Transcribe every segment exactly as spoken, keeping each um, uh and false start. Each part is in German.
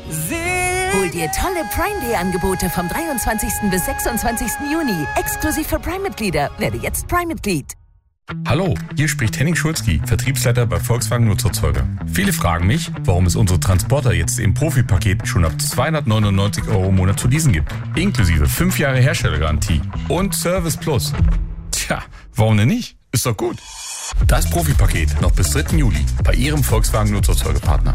Hol dir tolle Prime Day Angebote vom dreiundzwanzigsten bis sechsundzwanzigsten Juni. Exklusiv für Prime-Mitglieder. Werde jetzt Prime-Mitglied. Hallo, hier spricht Henning Schulzki, Vertriebsleiter bei Volkswagen Nutzerzeuger. Viele fragen mich, warum es unsere Transporter jetzt im Profi-Paket schon ab zweihundertneunundneunzig Euro im Monat zu leasen gibt. Inklusive fünf Jahre Herstellergarantie und Service Plus. Tja, warum denn nicht? Ist doch gut. Das Profi-Paket noch bis dritten Juli bei Ihrem Volkswagen Nutzerzeugerpartner.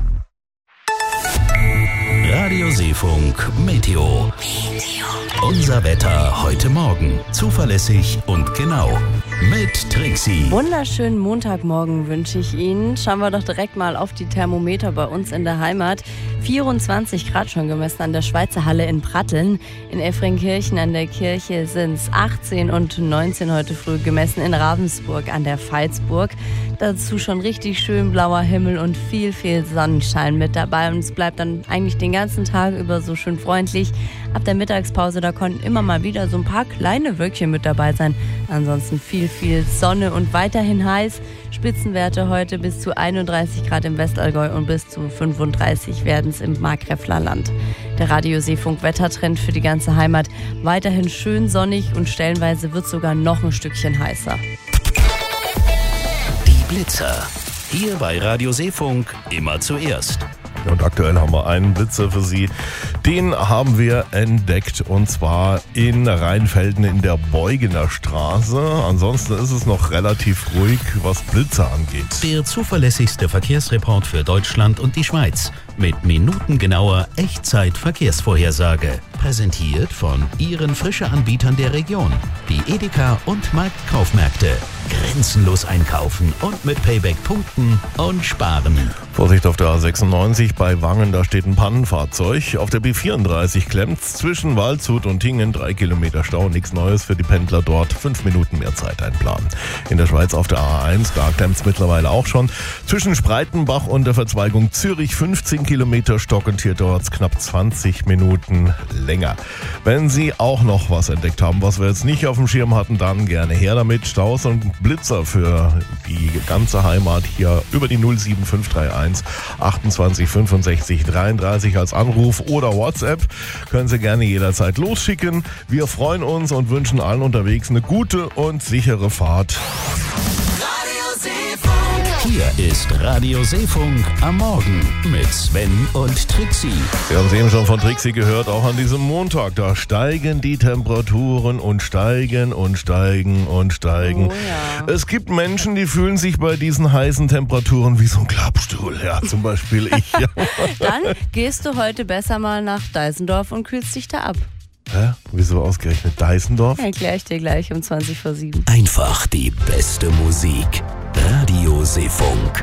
Radio Seefunk Meteo. Meteo. Unser Wetter heute Morgen. Zuverlässig und genau. Mit Trixie. Wunderschönen Montagmorgen wünsche ich Ihnen. Schauen wir doch direkt mal auf die Thermometer bei uns in der Heimat. vierundzwanzig Grad schon gemessen an der Schweizer Halle in Pratteln. In Effringkirchen an der Kirche sind es achtzehn und neunzehn heute früh gemessen. In Ravensburg an der Veitsburg. Dazu schon richtig schön blauer Himmel und viel, viel Sonnenschein mit dabei. Und es bleibt dann eigentlich den ganzen Tag über so schön freundlich. Ab der Mittagspause, da konnten immer mal wieder so ein paar kleine Wölkchen mit dabei sein. Ansonsten viel, viel Sonne und weiterhin heiß. Spitzenwerte heute bis zu einunddreißig Grad im Westallgäu und bis zu fünfunddreißig werden es im Markgräfler Land. Der Radio Seefunk Wettertrend für die ganze Heimat. Weiterhin schön sonnig und stellenweise wird es sogar noch ein Stückchen heißer. Die Blitzer. Hier bei Radio Seefunk immer zuerst. Und aktuell haben wir einen Blitzer für Sie. Den haben wir entdeckt und zwar in Rheinfelden in der Beugener Straße. Ansonsten ist es noch relativ ruhig, was Blitzer angeht. Der zuverlässigste Verkehrsreport für Deutschland und die Schweiz mit minutengenauer Echtzeit-Verkehrsvorhersage. Präsentiert von Ihren Frische-Anbietern der Region. Die Edeka und Marktkaufmärkte. Grenzenlos einkaufen und mit Payback punkten und sparen. Vorsicht auf der A sechsundneunzig bei Wangen, da steht ein Pannenfahrzeug. Auf der B vierunddreißig klemmt's zwischen Waldshut und Hingen, drei Kilometer Stau, nichts Neues für die Pendler dort, fünf Minuten mehr Zeit einplanen. In der Schweiz auf der A eins, da klemmt's mittlerweile auch schon. Zwischen Spreitenbach und der Verzweigung Zürich fünfzehn Kilometer stockend, hier dauert's knapp zwanzig Minuten länger. Wenn Sie auch noch was entdeckt haben, was wir jetzt nicht auf dem Schirm hatten, dann gerne her damit. Staus und Blitzer für die ganze Heimat hier über die null sieben fünf drei eins achtundzwanzig fünfundsechzig dreiunddreißig als Anruf oder WhatsApp. Können Sie gerne jederzeit losschicken. Wir freuen uns und wünschen allen unterwegs eine gute und sichere Fahrt. Hier ist Radio Seefunk am Morgen mit Sven und Trixie. Wir haben es eben schon von Trixie gehört, auch an diesem Montag. Da steigen die Temperaturen und steigen und steigen und steigen. Oh, ja. Es gibt Menschen, die fühlen sich bei diesen heißen Temperaturen wie so ein Klappstuhl. Ja, zum Beispiel ich. Ja. Dann gehst du heute besser mal nach Deisendorf und kühlst dich da ab. Hä? Wieso ausgerechnet Deisendorf? Erkläre ich dir gleich um zwanzig vor sieben. Einfach die beste Musik. Radio Seefunk.